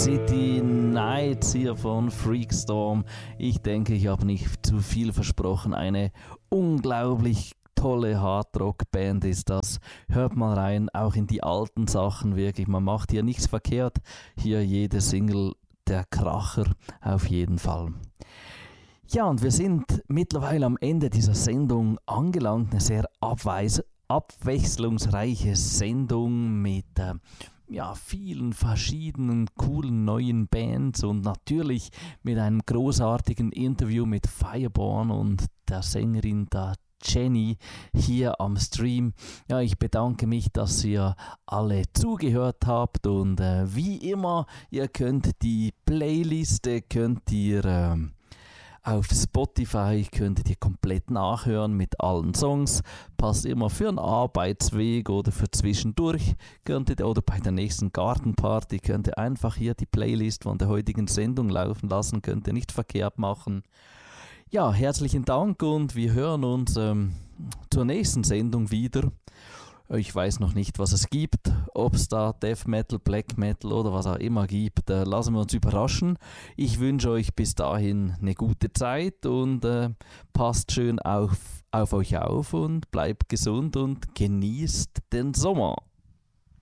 City Nights hier von Freakstorm. Ich denke, ich habe nicht zu viel versprochen. Eine unglaublich tolle Hardrock-Band ist das. Hört mal rein, auch in die alten Sachen wirklich. Man macht hier nichts verkehrt. Hier jede Single der Kracher auf jeden Fall. Ja, und wir sind mittlerweile am Ende dieser Sendung angelangt. Eine sehr abwechslungsreiche Sendung mit vielen verschiedenen coolen neuen Bands und natürlich mit einem großartigen Interview mit Fireborn und der Sängerin der Jenny hier am Stream. Ja, ich bedanke mich, dass ihr alle zugehört habt und wie immer, ihr könnt die Playliste, auf Spotify könnt ihr komplett nachhören mit allen Songs. Passt immer für einen Arbeitsweg oder für zwischendurch. Oder bei der nächsten Gartenparty könnt ihr einfach hier die Playlist von der heutigen Sendung laufen lassen. Könnt ihr nicht verkehrt machen. Ja, herzlichen Dank und wir hören uns zur nächsten Sendung wieder. Ich weiß noch nicht, was es gibt, ob es da Death Metal, Black Metal oder was auch immer gibt. Lassen wir uns überraschen. Ich wünsche euch bis dahin eine gute Zeit und passt schön auf euch auf und bleibt gesund und genießt den Sommer.